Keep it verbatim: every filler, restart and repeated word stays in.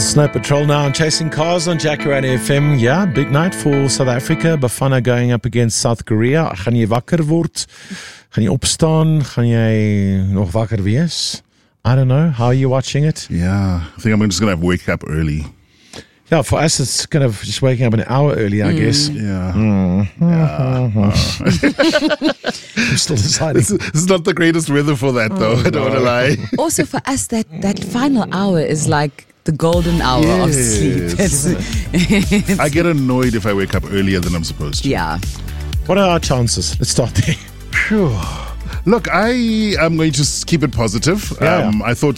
Snow Patrol now on Chasing Cars on Jacaranda F M. Yeah, big night for South Africa. Bafana going up against South Korea. Gaan jy wakker word? Gaan jy opstaan? Gaan jy nog wakker wees? I don't know. How are you watching it? Yeah, I think I'm just going to have wake up early. Yeah, for us it's kind of just waking up an hour early, I mm. guess. Yeah. Mm. yeah. I'm still deciding. This is, this is not the greatest weather for that, though. Oh, I don't no. want to lie. Also, for us, that, that final hour is like the golden hour yes. of sleep. I get annoyed if I wake up earlier than I'm supposed to. Yeah. What are our chances? Let's start there. Look, I am going to keep it positive. Yeah. Um, I thought